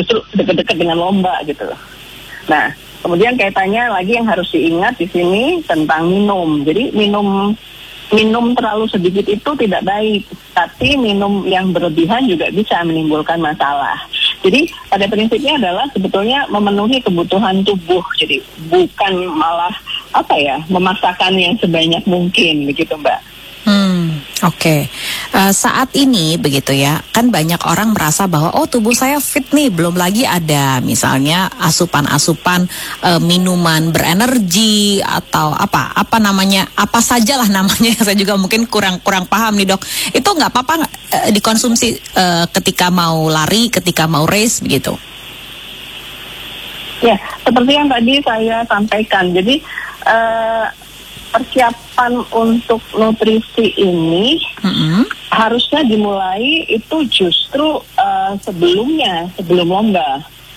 justru dekat-dekat dengan lomba gitu. Nah, kemudian kaitannya lagi yang harus diingat di sini tentang minum. Jadi minum terlalu sedikit itu tidak baik, tapi minum yang berlebihan juga bisa menimbulkan masalah. Jadi pada prinsipnya adalah sebetulnya memenuhi kebutuhan tubuh. Jadi bukan malah memaksakan yang sebanyak mungkin begitu, Mbak. Oke. Saat ini begitu ya, kan banyak orang merasa bahwa tubuh saya fit nih, belum lagi ada misalnya asupan-asupan minuman berenergi atau apa namanya, apa sajalah namanya, saya juga mungkin kurang paham nih, Dok. Itu nggak apa-apa dikonsumsi ketika mau lari, ketika mau race begitu? Ya, seperti yang tadi saya sampaikan. Jadi persiapan untuk nutrisi ini harusnya dimulai itu justru sebelum lomba.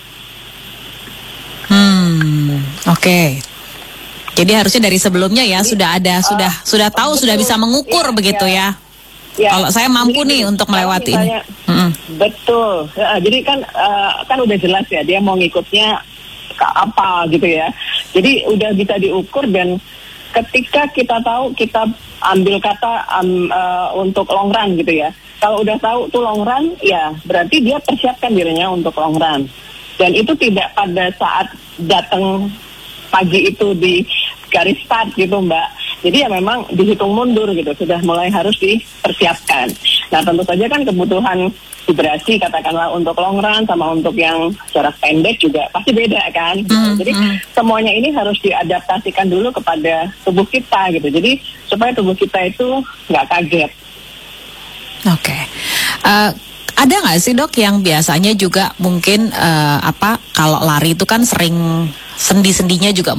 Oke. Jadi harusnya dari sebelumnya ya. Jadi, sudah tahu, sudah bisa mengukur begitu ya. Kalau saya mampu nih untuk melewati ini. Betul. Jadi kan udah jelas ya dia mau ngikutnya ke apa gitu ya. Jadi udah bisa diukur, dan ketika kita tahu, kita ambil kata untuk long run gitu ya. Kalau udah tahu tuh long run, ya berarti dia persiapkan dirinya untuk long run. Dan itu tidak pada saat datang pagi itu di garis start gitu, Mbak. Jadi ya memang dihitung mundur gitu, sudah mulai harus dipersiapkan. Nah, tentu saja kan kebutuhan hidrasi katakanlah untuk long run sama untuk yang jarak pendek juga pasti beda kan. Jadi semuanya ini harus diadaptasikan dulu kepada tubuh kita gitu. Jadi supaya tubuh kita itu nggak kaget. Oke. Ada nggak sih, Dok, yang biasanya juga mungkin kalau lari itu kan sering sendi-sendinya juga